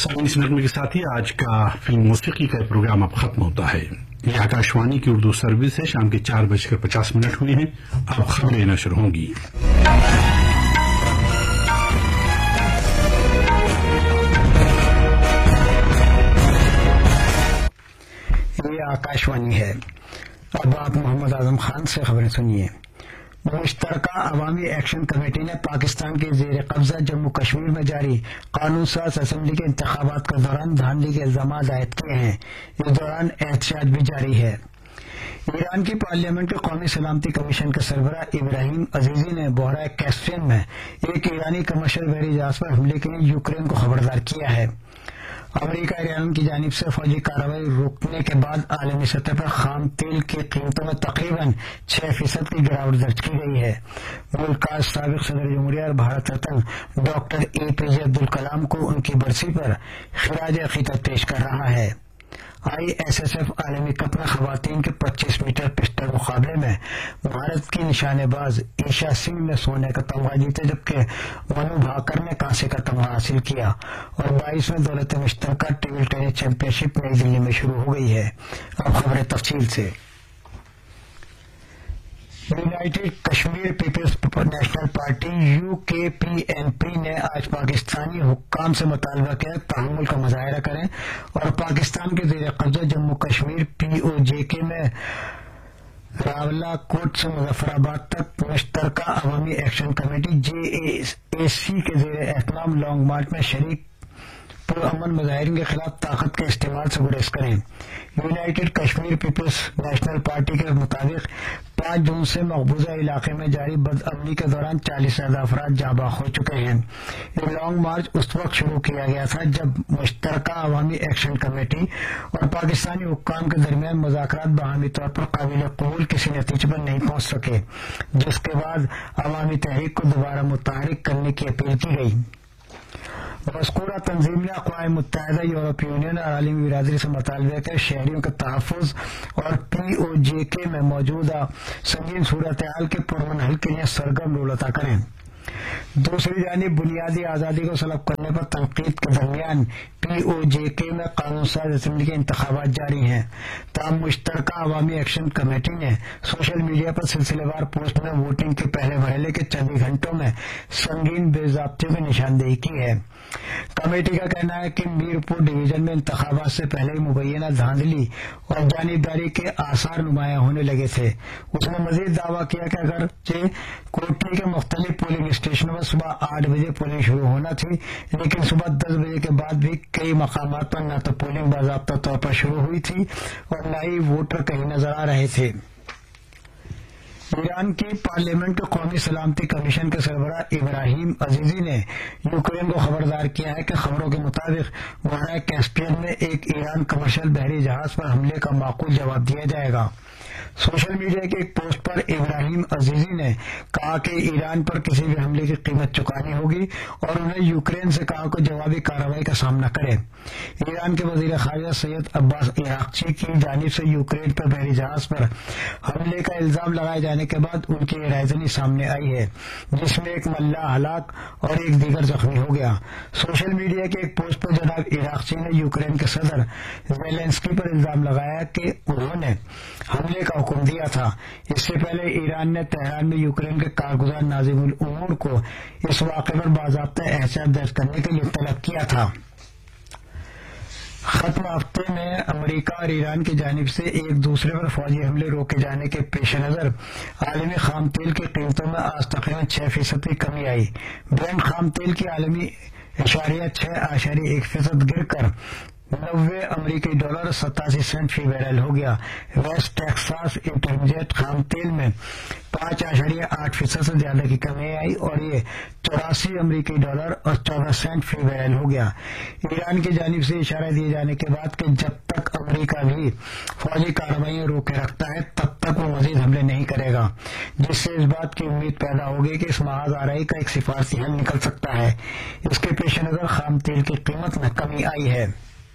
इस नगमे के साथ ही आज का फिल्म मौसीकी का प्रोग्राम अब खत्म होता है। ये आकाशवाणी की उर्दू सर्विस है। शाम के 4:50 हुए हैं। अब खबरें नशर होंगी। ये आकाशवाणी है। अब आप मोहम्मद आजम खान से खबरें सुनिए। मुश्तरका अवामी एक्शन कमेटी ने पाकिस्तान के जेर कब्जा जम्मू कश्मीर में जारी कानून साज असम्बली के इंतखाबात के दौरान धांधली के इल्जाम आयद किए हैं। इस दौरान एहतजाज भी जारी है। ईरान की पार्लियामेंट के कौमी सलामती कमीशन के सरबराह इब्राहिम अजीजी ने बहरा कैस्पियन में एक ईरानी कमर्शियल बहरी जहाज पर हमले के लिए यूक्रेन को खबरदार किया है। अमेरिका ईरान की जानिब से फौजी कार्रवाई रोकने के बाद आलमी सतह पर खाम तेल की कीमतों में तकरीबन 6% की गिरावट दर्ज की गई है। मुल्क का साबिक सदर जमहूरिया और भारत रत्न डॉक्टर APJ अब्दुल कलाम को उनकी बरसी पर खिराज अकीदत पेश कर रहा है। ISSF आलमी कप में खवातीन के 25 मीटर पिस्टल मुकाबले में भारत की निशानेबाज ईशा सिंह ने सोने का तमगा जीते, जबकि मनु भाकर ने कांसे का तमगा हासिल किया। और 22वें दौलत मुश्तरका टेबल टेनिस चैंपियनशिप नई दिल्ली में शुरू हो गई है। अब खबरें तफसील से। United Kashmir peoples national party UKPNP ने आज पाकिस्तानी हुक्काम से मुतालबा किया तहम्मुल का मुजाहरा करें और पाकिस्तान के जेर कब्जा जम्मू कश्मीर POJK में रावलाकोट से मुजफ्फराबाद तक मुश्तरका अवामी एक्शन कमेटी JAC के जेर एहतमाम लॉन्ग मार्च में शरीक पुरअमन मुजाहिरीन के खिलाफ ताकत के इस्तेमाल से गुरेज करें। United Kashmir peoples national party के मुताबिक 5 जून से मकबूजा इलाके में जारी बदअमनी के दौरान 40 से ज्यादा अफराद जाबाक हो चुके हैं। ये लॉन्ग मार्च उस वक्त शुरू किया गया था जब मुश्तरका अवामी एक्शन कमेटी और पाकिस्तानी हुक्काम के दरमियान मुज़ाकरात बाहमी तौर पर काबिल कबूल किसी नतीजे पर नहीं पहुंच सके, जिसके बाद अवामी तहरीक को दोबारा मुतहरिक करने की अपील की गई। मज़कूरा तंजीम ने अक़वाम मुत्तहिदा, यूरोपीय यूनियन और आलमी बिरादरी से मुतालबा किया शहरियों के तहफ़्फ़ुज़ और POJK में मौजूदा संगीन सूरत हाल के पुरअमन हल के लिए सरगर्म रोल अता करें। दूसरी जानिब बुनियादी आज़ादी को सलब करने पर तनकीद के दरमियान POJK में कानून साज असम्बली के इंतखाबात जारी हैं। ताहम मुश्तरका अवामी एक्शन कमेटी ने सोशल मीडिया पर सिलसिलेवार पोस्ट में वोटिंग के पहले मरहले के चंद ही घंटों में संगीन बेज़ाब्तियों की निशानदेही की है। कमेटी का कहना है कि मीरपुर डिवीजन में इंतखाबात से पहले ही मुबैना धांधली और जानिबदारी के आसार नुमाया होने लगे थे। उसने मजीद दावा किया कि अगरचे कोटली के मुख्तलिफ पोलिंग स्टेशनों में सुबह 8 बजे पोलिंग शुरू होना थी, लेकिन सुबह 10 बजे के बाद भी कई मकामात पर न तो पोलिंग बाज़ाब्ता तौर पर शुरू हुई थी और न ही वोटर कहीं नजर आ रहे थे। ईरान की पार्लियामेंट के कौमी सलामती कमीशन के सरबराह इब्राहिम अजीजी ने यूक्रेन को खबरदार किया है कि खबरों के मुताबिक बहरा कैस्पियन में एक ईरान कमर्शियल बहरी जहाज पर हमले का माकूल जवाब दिया जाएगा। सोशल मीडिया के एक पोस्ट पर इब्राहिम अजीजी ने कहा कि ईरान पर किसी भी हमले की कीमत चुकानी होगी और उन्हें यूक्रेन से कहा कि जवाबी कार्रवाई का सामना करे। ईरान के वजीर खारजा सैयद अब्बास इराक्ची की जानिब से यूक्रेन पर बहरी जहाज पर हमले का इल्जाम लगाए जाने के बाद उनकी रायजनी सामने आई है, जिसमें एक मल्लाह हलाक और एक दीगर जख्मी हो गया। सोशल मीडिया के एक पोस्ट पर जनाब इराक्ची ने यूक्रेन के सदर ज़ेलेंस्की पर इल्जाम लगाया कि उन्होंने हमले का हुक्म दिया था। इससे पहले ईरान ने तेहरान में यूक्रेन के कारगुजार नाज़िमुल उमूर को इस वाक़े पर बाज़ाब्ता एहतियात दर्ज करने के लिए तलब किया था। खत्म हफ्ते में अमेरिका और ईरान की जानिब से एक दूसरे पर फौजी हमले रोके जाने के पेश नजर आलमी खाम तेल की कीमतों में आज तकरीबन 6% की कमी आई। ब्रेंट खाम तेल की आलमी 6.1% गिर कर 90 अमेरिकी डॉलर 87 सेंट फी बैरल हो गया। वेस्ट टेक्सास इंटरमीडिएट खाम तेल में 5.8% से ज्यादा की कमी आई और ये 84 अमेरिकी डॉलर और 14 सेंट फी बैरल हो गया। ईरान की जानिब से इशारा दिए जाने के बाद कि जब तक अमेरिका भी फौजी कार्रवाई रोके रखता है तब तक वो मजीद हमले नहीं करेगा, जिससे इस बात की उम्मीद पैदा होगी कि इस महाज आरई का एक सिफारसी हल निकल सकता है। इसके पेश नजर खाम तेल की कीमत में कमी आई है।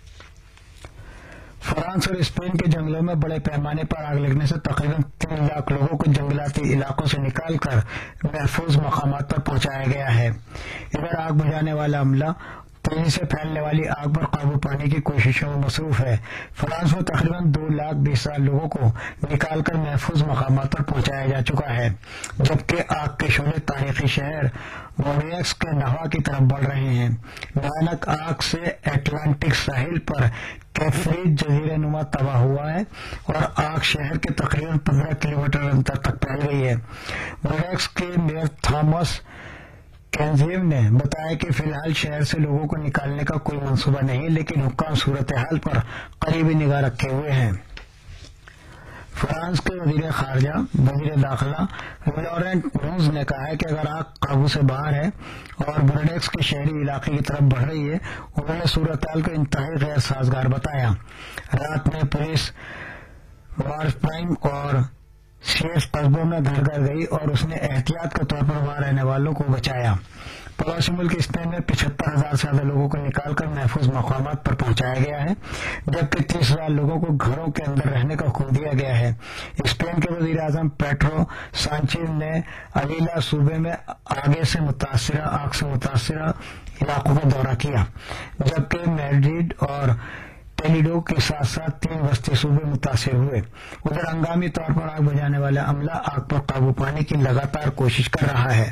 फ्रांस और स्पेन के जंगलों में बड़े पैमाने पर आग लगने से तकरीबन 3 लाख लोगों को जंगलाती इलाकों से निकालकर महफूज मकामात पर पहुंचाया गया है। इधर आग बुझाने वाला अमला تیزی سے پھیلنے والی آگ پر قابو پانے کی کوششوں میں مصروف ہے۔ فرانس میں تقریباً 2,20,000 لوگوں کو نکال کر محفوظ مقامات پر پہنچایا جا چکا ہے، جبکہ آگ کے شعلے تاریخی شہر بورڈیکس کے نحو کی طرف بڑھ رہے ہیں۔ بھیانک آگ سے اٹلانٹک ساحل پر کیپریز جزیرہ نما تباہ ہوا ہے اور آگ شہر کے تقریباً 15 کلومیٹر اندر تک پھیل گئی ہے۔ بورڈیکس کے میئر تھامس کینزیو نے بتایا کہ فی الحال شہر سے لوگوں کو نکالنے کا کوئی منصوبہ نہیں، لیکن حکام صورتحال پر قریبی نگاہ رکھے ہوئے ہیں۔ فرانس کے وزیر خارجہ وزیر داخلہ لورینٹ نوز نے کہا ہے کہ اگر آگ قابو سے باہر ہے اور بورڈیکس کے شہری علاقے کی طرف بڑھ رہی ہے، انہوں نے صورتحال کو انتہائی غیر سازگار بتایا۔ رات میں پولیس مارسپائن اور سیس قصبوں میں گھر گھر گئی اور اس نے احتیاط کے طور پر وہاں رہنے والوں کو بچایا۔ پڑوسی ملک اسپین میں 75,000 سے زیادہ لوگوں کو نکال کر محفوظ مقامات پر پہنچایا گیا ہے، جبکہ 30,000 لوگوں کو گھروں کے اندر رہنے کا حکم دیا گیا ہے۔ اسپین کے وزیر اعظم پیڈرو سانچیز نے اویلا صوبے میں آگ سے متاثرہ علاقوں کا دورہ کیا، جبکہ میڈرڈ اور ٹولیڈو کے ساتھ ساتھ 3 وسطی صوبے متاثر ہوئے۔ ادھر ہنگامی طور پر آگ بجھانے والا عملہ آگ پر قابو پانے کی لگاتار کوشش کر رہا ہے۔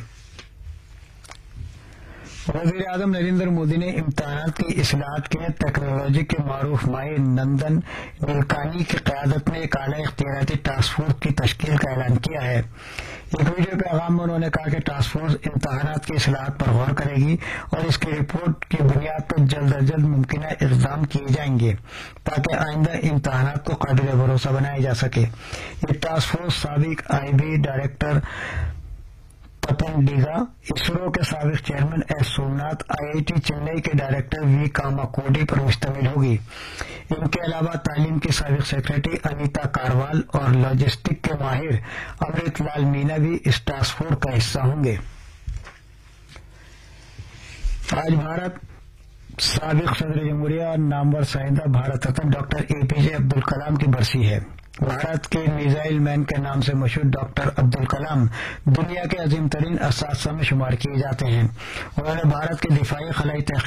وزیر اعظم نریندر مودی نے امتحانات کی اصلاحات کے لیے ٹیکنالوجی کے معروف ماہر نندن نیلکانی کی قیادت میں ایک اعلیٰ اختیاراتی ٹاسک فورس کی تشکیل کا اعلان کیا ہے۔ ایک ویڈیو پیغام میں انہوں نے کہا کہ ٹاسک فورس امتحانات کی اصلاحات پر غور کرے گی اور اس کی رپورٹ کی بنیاد پر جلد از جلد ممکنہ اقدام کیے جائیں گے تاکہ آئندہ امتحانات کو قابل بھروسہ بنایا جا سکے۔ یہ ٹاسک فورس سابق IB ڈائریکٹر تپن ڈیگا، اسرو کے سابق chairman S Somnath, IIT Chennai کے ڈائریکٹر وی کاماکوڈی پر مشتمل ہوگی۔ ان کے علاوہ تعلیم کی سابق سیکرٹری انیتا کاروال اور لاجسٹک کے ماہر امرت لال مینا بھی اس ٹاسک فورس کا حصہ ہوں گے۔ آج بھارت سابق صدر جمہوریہ اور نامور سائنسداں بھارت رتن ڈاکٹر APJ عبد الکلام کی برسی ہے۔ بھارت کے میزائل مین کے نام سے مشہور ڈاکٹر عبد الکلام دنیا کے عظیم ترین اساتذہ میں شمار کیے جاتے ہیں۔ انہوں نے بھارت کے دفاعی خلائی تحقیق